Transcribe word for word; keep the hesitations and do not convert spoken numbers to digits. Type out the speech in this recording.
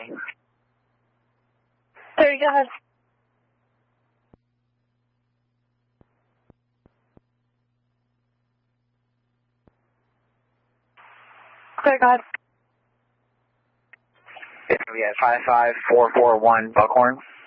Sorry, go ahead. Sorry, go ahead. It's going to be at five five four four one Buckhorn.